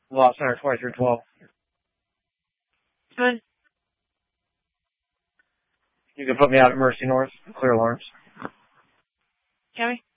Lot Center 2312. Good. You can put me out at Mercy North, clear alarms. Joey?